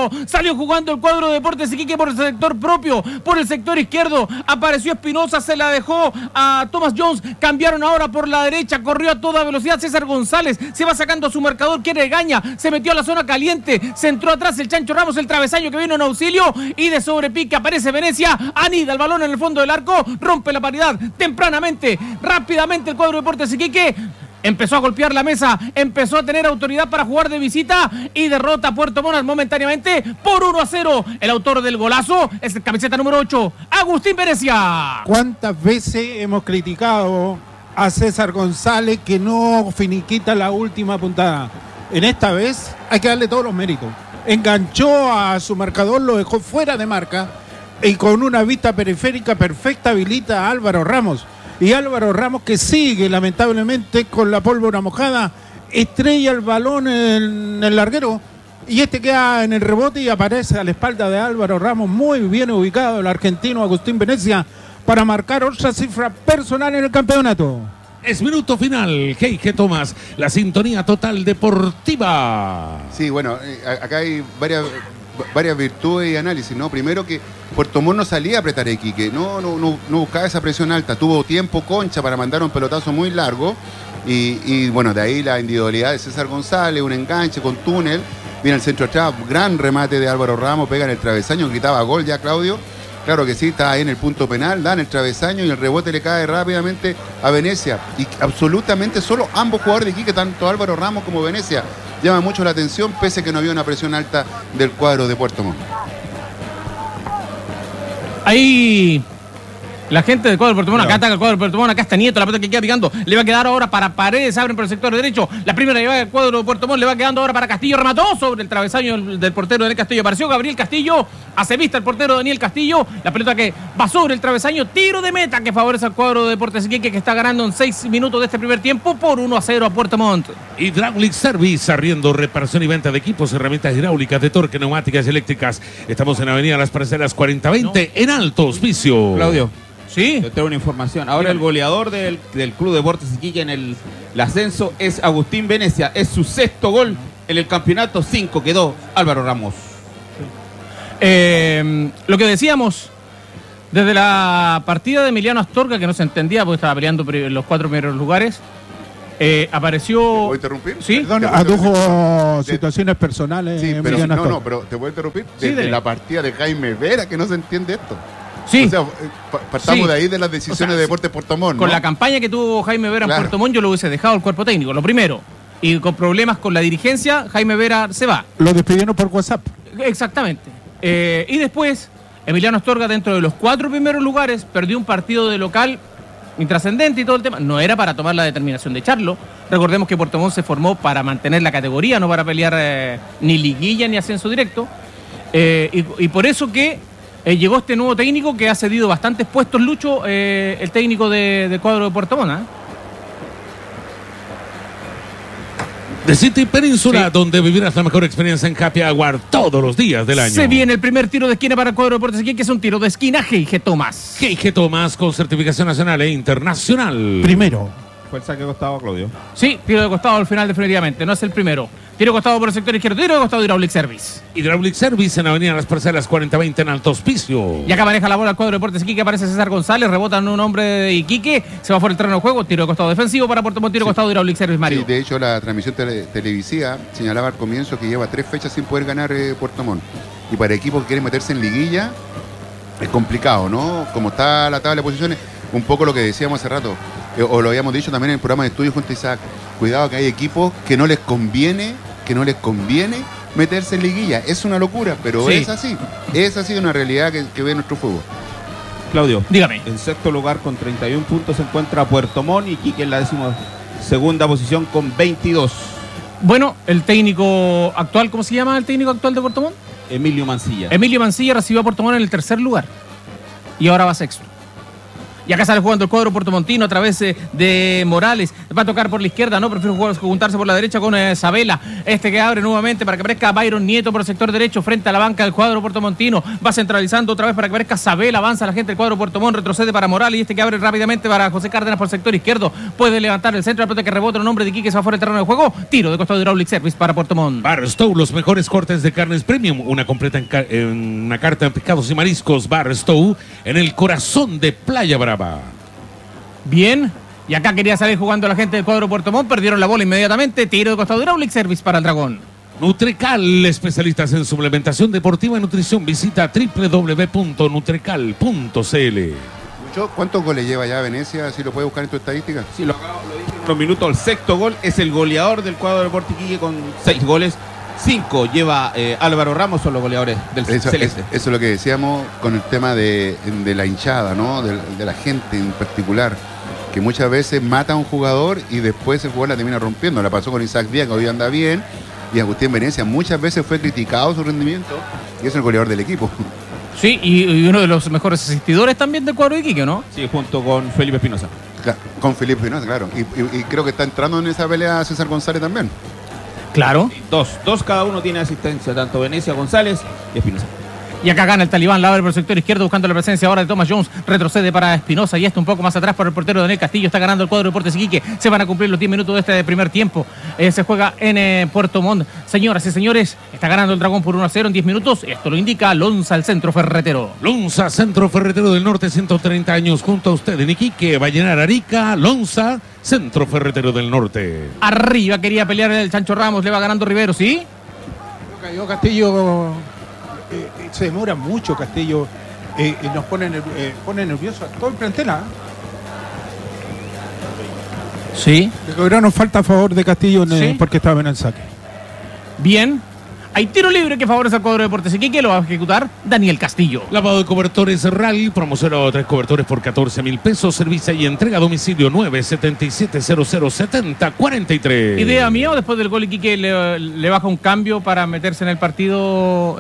centro. Salió jugando el cuadro de Deportes Iquique por el sector propio, por el sector izquierdo. Apareció Espinosa, se la dejó a Thomas Jones. Cambiaron ahora por la derecha, corrió a toda velocidad César González. Se va sacando a su marcador, quiere Gaña. Se metió a la zona caliente, se entró atrás el Chancho Ramos, el travesaño que vino en auxilio. Y de sobrepique aparece Venecia. Anida el balón en el fondo del arco, rompe la paridad tempranamente, rápidamente el cuadro de Deportes Iquique. Empezó a golpear la mesa, empezó a tener autoridad para jugar de visita y derrota a Puerto Montt momentáneamente por 1-0. El autor del golazo es el camiseta número 8, Agustín Venecia. ¿Cuántas veces hemos criticado a César González que no finiquita la última puntada? En esta vez hay que darle todos los méritos. Enganchó a su marcador, lo dejó fuera de marca y con una vista periférica perfecta habilita a Álvaro Ramos. Y Álvaro Ramos, que sigue lamentablemente con la pólvora mojada, estrella el balón en el larguero y este queda en el rebote y aparece a la espalda de Álvaro Ramos, muy bien ubicado el argentino Agustín Venecia para marcar otra cifra personal en el campeonato. Es minuto final, Heike Tomás, la sintonía total deportiva. Sí, bueno, acá hay varias virtudes y análisis, ¿no? Primero que Puerto Montt no salía a apretar a Iquique, no buscaba esa presión alta, tuvo tiempo Concha para mandar un pelotazo muy largo y bueno, de ahí la individualidad de César González, un enganche con túnel, viene el centro atrás, gran remate de Álvaro Ramos, pega en el travesaño, gritaba gol ya Claudio, claro que sí, está ahí en el punto penal, da en el travesaño y el rebote le cae rápidamente a Venecia y absolutamente solo ambos jugadores de Iquique, tanto Álvaro Ramos como Venecia, llama mucho la atención pese a que no había una presión alta del cuadro de Puerto Montt. Ahí la gente del cuadro de Puerto Montt, acá ataca el cuadro de Puerto Montt, acá está Nieto, la pelota que queda picando, le va a quedar ahora para Paredes, abren por el sector derecho, la primera lleva el cuadro de Puerto Montt, le va quedando ahora para Castillo, remató sobre el travesaño del portero Daniel Castillo, apareció Gabriel Castillo, hace vista el portero Daniel Castillo, la pelota que va sobre el travesaño, tiro de meta que favorece al cuadro de Deportes Iquique que está ganando en 6 minutos de este primer tiempo por 1-0 a Puerto Montt. Hydraulic Service, arriendo, reparación y venta de equipos, herramientas hidráulicas, de torque, neumáticas y eléctricas. Estamos en Avenida Las Parcelas 4020 en Alto Hospicio. Claudio. Sí. Yo tengo una información. Ahora el goleador del Club Deportes Iquique en el ascenso es Agustín Venecia. Es su 6º gol en el campeonato. 5 quedó Álvaro Ramos. Lo que decíamos, desde la partida de Emiliano Astorga, que no se entendía porque estaba peleando los 4 primeros lugares, apareció... ¿Te puedo interrumpir? Sí. Perdón, adujo situaciones personales. Sí, pero Emiliano Astorga. pero te puedo interrumpir. Sí, Desde dele. la partida de Jaime Vera que no se entiende esto. Sí. O sea, partamos Sí. de ahí de las decisiones de Deportes Puerto Montt, Con ¿no? la campaña que tuvo Jaime Vera Claro. en Puerto Montt, yo lo hubiese dejado al cuerpo técnico, lo primero. Y con problemas con la dirigencia, Jaime Vera se va. Lo despidieron por WhatsApp. Exactamente. Y después, Emiliano Astorga, dentro de los 4 primeros lugares, perdió un partido de local intrascendente y todo el tema. No era para tomar la determinación de echarlo. Recordemos que Puerto Montt se formó para mantener la categoría, no para pelear ni liguilla ni ascenso directo. Y por eso que llegó este nuevo técnico que ha cedido bastantes puestos, Lucho, el técnico del cuadro de Puerto Montt. De City Península, Sí. donde vivirás la mejor experiencia en Happy Hour todos los días del año. Se viene el primer tiro de esquina para el cuadro de Deportes Iquique, que es un tiro de esquina G.I.G. Tomás. Heike Tomás con certificación nacional e internacional. Primero. Fue el saque costado, Claudio. Sí, tiro de costado al final definitivamente, no es el primero. Tiro de costado por el sector izquierdo, tiro de costado de Hydraulic Service. Hydraulic Service en Avenida Las Parcelas 4020 en Alto Hospicio. Y acá maneja la bola el cuadro de Deportes Iquique, aparece César González, rebota en un hombre de Iquique, se va fuera el terreno de juego, tiro de costado defensivo para Puerto Montt, tiro de costado de Hydraulic Service, Mario. Sí, de hecho, la transmisión televisiva señalaba al comienzo que lleva 3 fechas sin poder ganar Puerto Montt. Y para equipos que quieren meterse en liguilla, es complicado, ¿no? Como está la tabla de posiciones, un poco lo que decíamos hace rato, o lo habíamos dicho también en el programa de estudio junto a Isaac. Cuidado que hay equipos que no les conviene meterse en liguilla. Es una locura, pero Sí. es así una realidad que ve nuestro fútbol. Claudio. Dígame. En 6º lugar con 31 puntos se encuentra Puerto Montt y Iquique en la 12ª posición con 22. Bueno, el técnico actual, ¿cómo se llama el técnico actual de Puerto Montt? Emilio Mancilla. Emilio Mancilla recibió a Puerto Montt en el 3er lugar y ahora va 6º. Y acá sale jugando el cuadro portomontino a través de Morales. Va a tocar por la izquierda, no, prefiero juntarse por la derecha con Sabela. Que abre nuevamente para que aparezca Byron Nieto por el sector derecho frente a la banca del cuadro portomontino. Va centralizando otra vez para que aparezca Sabela. Avanza la gente del cuadro Puerto retrocede para Morales y que abre rápidamente para José Cárdenas por el sector izquierdo. Puede levantar el centro, la pelota que rebota en nombre de Iquique, se va fuera del terreno de juego. Tiro de costado de Hydraulic Service para Puerto Montt. Barstow, los mejores cortes de carnes premium. Una completa en una carta de pescados y mariscos. Barstow, en el corazón de Playa Brava. Bien, y acá quería salir jugando la gente del cuadro Puerto Montt, perdieron la bola inmediatamente, tiro de costado de Hydraulic Service para el Dragón. Nutrecal, especialistas en suplementación deportiva y nutrición, visita www.nutrecal.cl. ¿Cuántos goles lleva ya Venecia? Si lo puede buscar en tu estadística. Sí, lo dije en unos minutos, el sexto gol es el goleador del cuadro de Deportes Iquique con 6 goles. 5 lleva Álvaro Ramos, son los goleadores del Celeste. Eso es lo que decíamos con el tema de la hinchada, ¿no? De la gente en particular, que muchas veces mata a un jugador y después el jugador la termina rompiendo. La pasó con Isaac Díaz, que hoy anda bien, y Agustín Venecia muchas veces fue criticado su rendimiento y es el goleador del equipo. Sí, y uno de los mejores asistidores también del cuadro de Iquique, ¿no? Sí, junto con Felipe Espinosa. Con Felipe Espinosa, claro. Y creo que está entrando en esa pelea César González también. Claro. Dos cada uno tiene asistencia, tanto Venecia, González y Espinosa. Y acá gana el Talibán, la abre por el sector izquierdo buscando la presencia ahora de Thomas Jones, retrocede para Espinosa y un poco más atrás por el portero Daniel Castillo, está ganando el cuadro de Deportes Iquique, se van a cumplir los 10 minutos de este primer tiempo, se juega en Puerto Montt. Señoras y señores, está ganando el Dragón por 1-0 en 10 minutos, esto lo indica Lonza, el centro ferretero. Lonza, centro ferretero del norte, 130 años junto a usted en Iquique, Vallenar, Arica, Lonza, centro ferretero del norte. Arriba quería pelear el Chancho Ramos, le va ganando Rivero, ¿sí? Cayó Castillo. Se demora mucho Castillo y nos pone nervioso a todo el plantel. Sí. Le cobraron falta a favor de Castillo ¿Sí? porque estaba en el saque. Bien. Hay tiro libre que favorece al cuadro de Deportes Iquique, lo va a ejecutar Daniel Castillo. Lavado de cobertores RAL, promocionado a 3 cobertores por 14.000 pesos, servicio y entrega a domicilio 977-0070-43. ¿Idea mía o después del gol Iquique le baja un cambio para meterse en el partido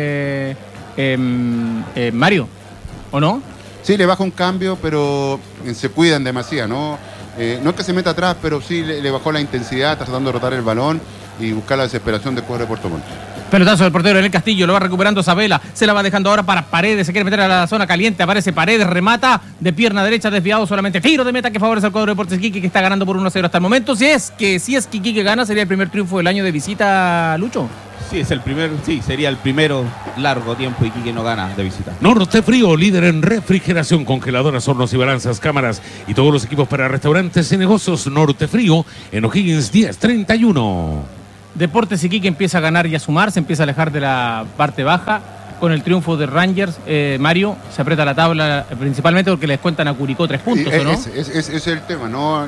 Mario? ¿O no? Sí, le baja un cambio, pero se cuidan demasiado, ¿no? No es que se meta atrás, pero sí le bajó la intensidad, está tratando de rotar el balón y buscar la desesperación del cuadro de Puerto Montt. Pelotazo del portero en el Castillo, lo va recuperando Sabela, se la va dejando ahora para Paredes, se quiere meter a la zona caliente, aparece Paredes, remata de pierna derecha, desviado solamente, tiro de meta que favorece al cuadro de Deportes Iquique, que está ganando por 1-0 hasta el momento. Si es que Iquique gana, sería el primer triunfo del año de visita, Lucho. Sí, sería el primero largo tiempo Iquique no gana de visita. Norte Frío, líder en refrigeración, congeladoras, hornos y balanzas, cámaras y todos los equipos para restaurantes y negocios. Norte Frío, en O'Higgins 1031. Deportes Iquique empieza a ganar y a sumar, se empieza a alejar de la parte baja con el triunfo de Rangers. Mario, se aprieta la tabla principalmente porque les cuentan a Curicó 3 puntos, ¿o no? Ese es el tema, ¿no?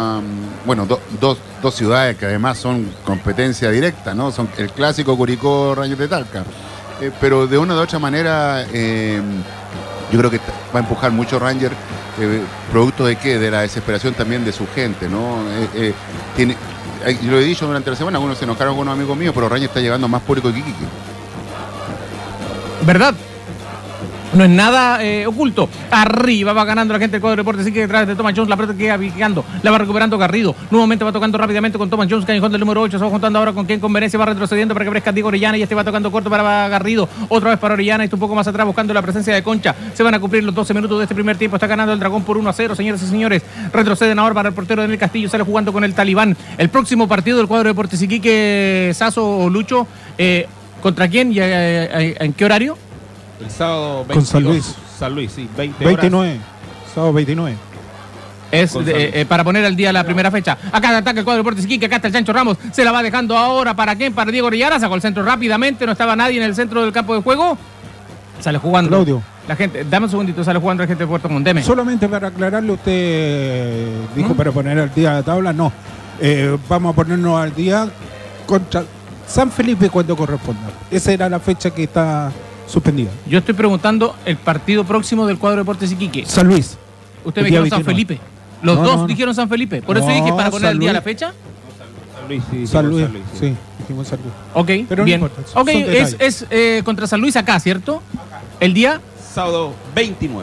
Dos ciudades que además son competencia directa, ¿no? Son el clásico Curicó Rangers de Talca. Pero de una u otra manera, yo creo que va a empujar mucho Rangers, producto de qué, de la desesperación también de su gente, ¿no? Yo lo he dicho durante la semana, algunos se enojaron con unos amigos míos, pero Rangers está llegando más público que Iquique. ¿Verdad? No es nada oculto. Arriba va ganando la gente del cuadro de Deportes Iquique detrás de Thomas Jones. La pelota queda picando. La va recuperando Garrido. Nuevamente va tocando rápidamente con Thomas Jones. Callejón del número 8. Se va juntando ahora con quien con Venecia. Va retrocediendo para que aparezca Diego Orellana. Y va tocando corto para Garrido. Otra vez para Orellana. Y está un poco más atrás buscando la presencia de Concha. Se van a cumplir los 12 minutos de este primer tiempo. Está ganando el Dragón por 1-0. Señoras y señores. Retroceden ahora para el portero Daniel Castillo. Sale jugando con el Talibán. El próximo partido del cuadro de Deportes Iquique, Sazo o Lucho. ¿Contra quién y en qué horario? El sábado 22. Con San Luis. San Luis, sí, 20 horas. 29. Sábado 29. Es para poner al día la primera fecha. Acá ataca el cuadro de Deportes Iquique. Acá está el Chancho Ramos. Se la va dejando ahora. ¿Para quién? Para Diego Orellana. Sacó el centro rápidamente. No estaba nadie en el centro del campo de juego. Sale jugando. Claudio. La gente, dame un segundito. Sale jugando la gente de Puerto Montt. Deme. Solamente para aclararle, usted dijo para poner al día la tabla. No. Vamos a ponernos al día contra San Felipe cuando corresponda. Esa era la fecha que está suspendida. Yo estoy preguntando el partido próximo del cuadro de Deportes Iquique. San Luis. Usted me dijeron San Felipe. Los dos dijeron San Felipe. Por eso dije para poner al día la fecha. San Luis, sí. San Luis, sí. Dijimos San Luis. Ok, pero bien. No importa, ok, es contra San Luis acá, ¿cierto? El día sábado 29.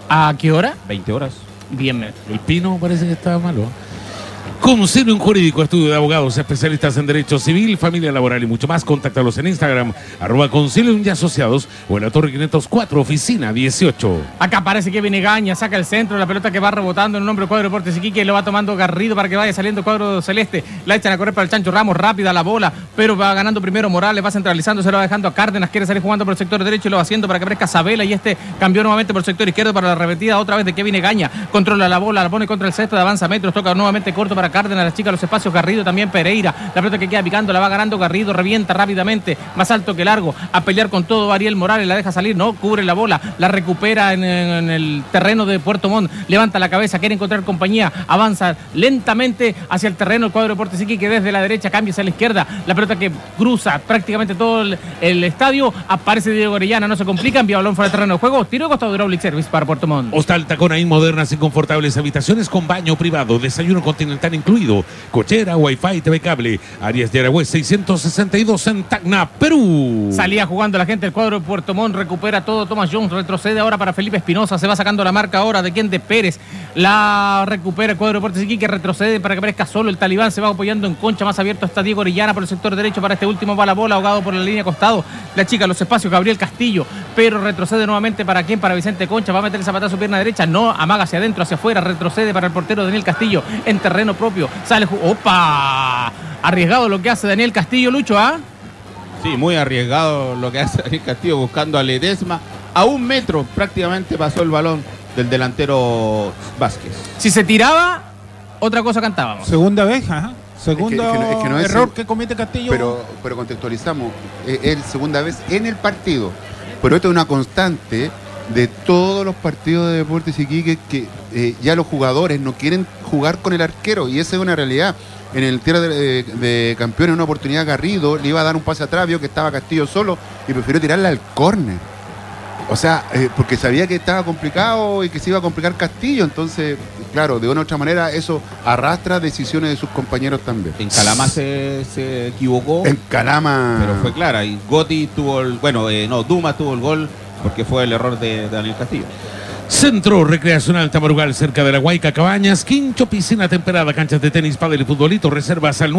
¿A qué hora? 20 horas. Bien. El Pino parece que estaba malo. Concilium Jurídico, estudio de abogados, especialistas en derecho civil, familia laboral y mucho más. Contáctalos en Instagram, @Concilium y Asociados, o en la Torre 504, oficina 18. Acá parece que viene Gaña, saca el centro, la pelota que va rebotando en el nombre del cuadro de Deportes Iquique, lo va tomando Garrido para que vaya saliendo el cuadro celeste. La echan a correr para el Chancho Ramos, rápida la bola, pero va ganando primero Morales, va centralizando, se lo va dejando a Cárdenas, quiere salir jugando por el sector derecho y lo va haciendo para que aparezca Sabela, y este cambió nuevamente por el sector izquierdo para la repetida otra vez de que viene Gaña. Controla la bola, la pone contra el césped, avanza metros, toca nuevamente corto para Cárdenas, la chica los espacios, Garrido también Pereira, la pelota que queda picando, la va ganando Garrido, revienta rápidamente, más alto que largo, a pelear con todo Ariel Morales, la deja salir, no, cubre la bola, la recupera en el terreno de Puerto Montt, levanta la cabeza, quiere encontrar compañía, avanza lentamente hacia el terreno el cuadro de Deportes Iquique, que desde la derecha cambia hacia la izquierda, la pelota que cruza prácticamente todo el estadio, aparece Diego Orellana, no se complica, envía balón fuera del terreno de juego, tiro de costado de Hydraulic Service para Puerto Montt. Hostal Taconaín, modernas y confortables habitaciones con baño privado, desayuno continental incluido, cochera, wifi, TV cable. Arias de Aragüez 662 en Tacna, Perú. Salía jugando la gente del cuadro de Puerto Montt, recupera todo Thomas Jones, retrocede ahora para Felipe Espinosa, se va sacando la marca ahora de quien, de Pérez, la recupera el cuadro de Deportes Iquique, retrocede para que aparezca solo el Talibán, se va apoyando en concha, más abierto está Diego Orellana por el sector derecho, para este último va la bola, ahogado por la línea costado, la chica los espacios, Gabriel Castillo, pero retrocede nuevamente para quien, para Vicente Concha, va a meter el zapatazo pierna derecha, no, amaga hacia adentro, hacia afuera, retrocede para el portero Daniel Castillo, en terreno propio, sale, ¡opa! Arriesgado lo que hace Daniel Castillo, Lucho, ¿ah? Sí, muy arriesgado lo que hace Daniel Castillo buscando a Ledesma. A 1 metro prácticamente pasó el balón del delantero Vázquez. Si se tiraba, otra cosa cantábamos. Segunda vez, ajá. Segundo Es que no es error que comete Castillo. Pero contextualizamos, es segunda vez en el partido. Pero esto es una constante de todos los partidos de Deportes Iquique, que ya los jugadores no quieren jugar con el arquero, y esa es una realidad. En el tierra de campeones, una oportunidad Garrido le iba a dar un pase atrás, vio que estaba Castillo solo y prefirió tirarla al córner. O sea, porque sabía que estaba complicado y que se iba a complicar Castillo. Entonces, claro, de una u otra manera eso arrastra decisiones de sus compañeros también. En Calama se equivocó. En Calama. Pero fue clara. Y Gotti tuvo Dumas tuvo el gol porque fue el error de Daniel Castillo. Centro Recreacional Tamarugal, cerca de la Huayca Cabañas, quincho, piscina temperada, canchas de tenis, pádel y futbolito, reservas al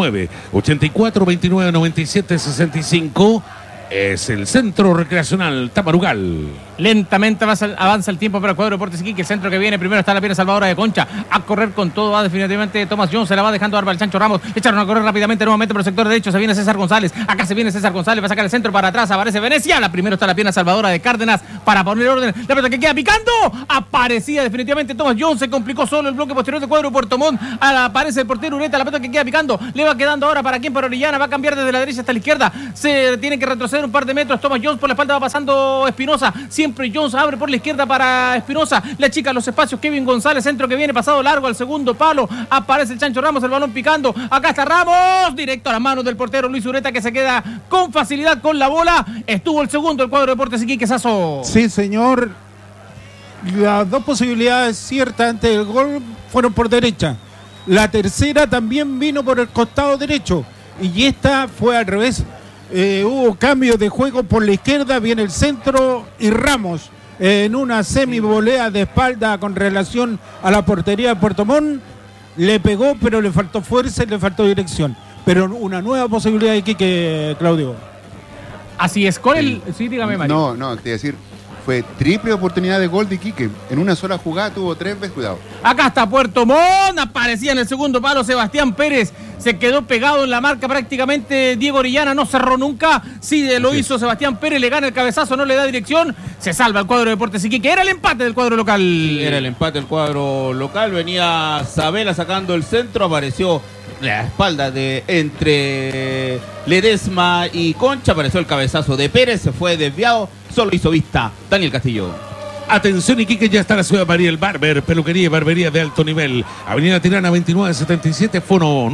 9-84-29-97-65. Es el Centro Recreacional Tamarugal. Lentamente avanza el tiempo para el cuadro de Deportes Iquique. El centro que viene primero está la pierna salvadora de Concha. A correr con todo va definitivamente Thomas Jones. Se la va dejando Arba el Chancho Ramos. Echaron a correr rápidamente nuevamente por el sector derecho. Se viene César González. Acá se viene César González. Va a sacar el centro para atrás. Aparece Venecia. La primero está la pierna salvadora de Cárdenas para poner orden. La pelota que queda picando. Aparecía definitivamente Thomas Jones. Se complicó solo el bloque posterior del cuadro de Puerto Montt. Aparece el portero Ureta. La pelota que queda picando. Le va quedando ahora para quien, para Orellana. Va a cambiar desde la derecha hasta la izquierda. Se tiene que retroceder un par de metros. Thomas Jones por la espalda va pasando Espinosa. Siempre Jones abre por la izquierda para Espinosa. La chica los espacios. Kevin González. Centro que viene pasado largo al segundo palo. Aparece el Chancho Ramos. El balón picando. Acá está Ramos. Directo a las manos del portero Luis Ureta, que se queda con facilidad con la bola. Estuvo el segundo el cuadro de Deportes Iquique, Sazo. Sí, señor. Las dos posibilidades ciertas antes del gol fueron por derecha. La tercera también vino por el costado derecho. Y esta fue al revés. Hubo cambio de juego por la izquierda, viene el centro y Ramos en una semi-volea de espalda con relación a la portería de Puerto Montt, le pegó, pero le faltó fuerza y le faltó dirección. Pero una nueva posibilidad de Iquique, Claudio. Así es, con el... Sí, dígame, Mario. No, te iba a decir, fue triple oportunidad de gol de Iquique. En una sola jugada tuvo 3 veces, cuidado. Acá está Puerto Montt, aparecía en el segundo palo Sebastián Pérez, se quedó pegado en la marca prácticamente Diego Orellana, no cerró nunca, sí lo hizo Sebastián Pérez, le gana el cabezazo, no le da dirección, se salva el cuadro de Deportes Iquique, era el empate del cuadro local. Era el empate del cuadro local, venía Sabela sacando el centro, apareció la espalda de entre Ledesma y Concha, apareció el cabezazo de Pérez, se fue desviado, solo hizo vista Daniel Castillo. Atención, Iquique, ya está la ciudad de Mariel Barber, peluquería y barbería de alto nivel. Avenida Tirana 2977, fono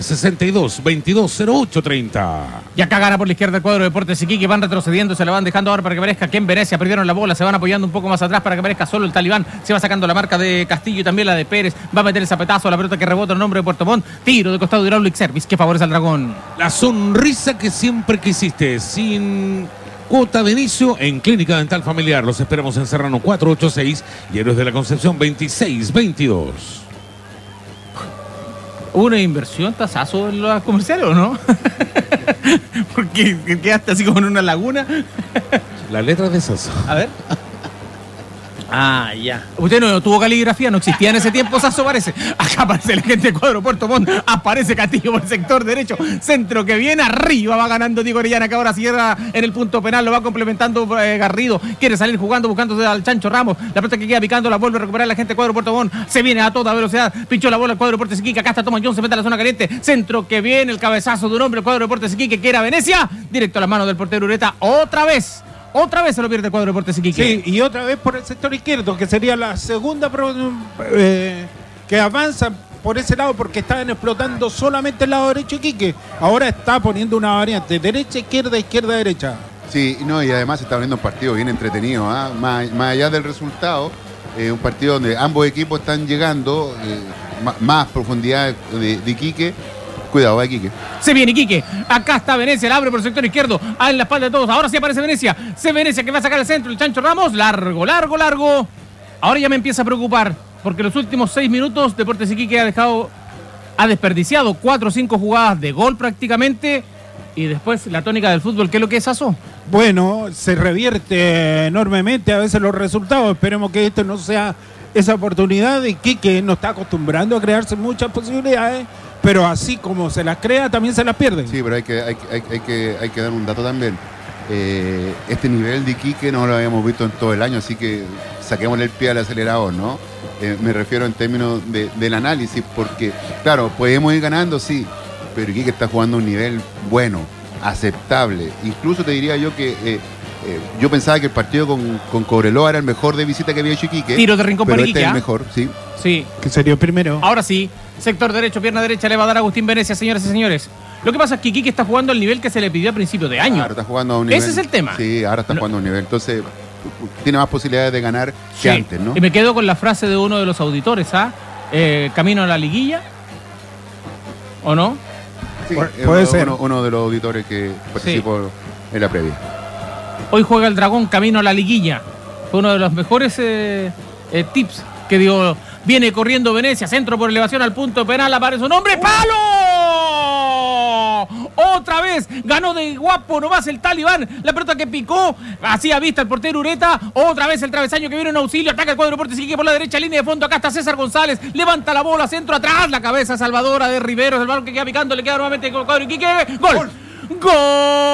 962-220830. Y acá gana por la izquierda el cuadro de Deportes Iquique, van retrocediendo, se la van dejando ahora para que aparezca Ken Venecia, perdieron la bola, se van apoyando un poco más atrás para que aparezca solo el Talibán, se va sacando la marca de Castillo y también la de Pérez, va a meter el zapetazo, la pelota que rebota en nombre de Puerto Montt, tiro de costado de Hydraulic Service que favorece al Dragón. La sonrisa que siempre quisiste, sin Cuota de inicio en Clínica Dental Familiar. Los esperamos en Serrano 486 y Héroes de la Concepción 2622. ¿Una inversión tasazo en los comerciales o no? Porque quedaste así como en una laguna. La letra de Sasso. A ver. Ah, ya. Usted no tuvo caligrafía, no existía en ese tiempo, Sasso parece. Acá aparece el gente de cuadro Puerto Montt, aparece Castillo por el sector derecho, centro que viene arriba, va ganando Diego Orellana, que ahora cierra en el punto penal, lo va complementando Garrido, quiere salir jugando, buscándose al Chancho Ramos, la pelota que queda picando, la vuelve a recuperar la gente de cuadro Puerto Montt, se viene a toda velocidad, pinchó la bola el cuadro de Deportes Iquique, acá está Thomas Jones, se mete a la zona caliente, centro que viene, el cabezazo de un hombre, el cuadro de Deportes Iquique, que era Venecia, directo a las manos del portero Ureta, otra vez se lo pierde el cuadro de Deportes Iquique. Sí, y otra vez por el sector izquierdo, que sería la segunda que avanza por ese lado, porque estaban explotando solamente el lado derecho Iquique. Ahora está poniendo una variante, derecha, izquierda, derecha. Sí, no, y además se está abriendo un partido bien entretenido, ¿ah? Más allá del resultado, un partido donde ambos equipos están llegando, más profundidad de Iquique. Cuidado, va Iquique. Se viene Iquique. Acá está Venecia, la abre por el sector izquierdo. En la espalda de todos. Ahora sí aparece Venecia. Venecia que va a sacar el centro. El Chancho Ramos. Largo. Ahora ya me empieza a preocupar. Porque los últimos 6 minutos Deportes Iquique ha desperdiciado 4 o 5 jugadas de gol prácticamente. Y después la tónica del fútbol. ¿Qué es lo que es eso? Bueno, se revierte enormemente a veces los resultados. Esperemos que esto no sea esa oportunidad. Iquique no está acostumbrando a crearse muchas posibilidades. Pero así como se las crea, también se las pierde. Sí, pero hay que dar un dato también. Este nivel de Iquique no lo habíamos visto en todo el año, así que saquémosle el pie al acelerador, ¿no? Me refiero en términos del análisis, porque, claro, podemos ir ganando, sí, pero Iquique está jugando a un nivel bueno, aceptable. Incluso te diría yo que yo pensaba que el partido con Cobreloa era el mejor de visita que había hecho Iquique. Tiro de rincón para Iquique, este es el mejor, sí. Sí. Que sería el primero. Ahora sí, sector derecho, pierna derecha, le va a dar Agustín Venecia, señoras y señores. Lo que pasa es que Iquique está jugando al nivel que se le pidió a principio de año. Ahora está jugando a un nivel. Ese es el tema. Sí, ahora está jugando a un nivel. Entonces, tiene más posibilidades de ganar que antes, ¿no? Y me quedo con la frase de uno de los auditores, camino a la liguilla. ¿O no? Sí, puede ser. Uno de los auditores que participó en la previa. Hoy juega el Dragón camino a la liguilla. Fue uno de los mejores tips que dio. Viene corriendo Venecia, centro por elevación al punto penal, aparece un hombre, ¡palo! Otra vez, ganó de guapo nomás el Talibán, la pelota que picó, hacía vista el portero Ureta, otra vez el travesaño que viene en auxilio, ataca el cuadro Deportes Iquique por la derecha, línea de fondo, acá está César González, levanta la bola, centro atrás, la cabeza salvadora de Riveros, el balón que queda picando, le queda nuevamente con el cuadro Iquique, ¡gol! ¡Gol!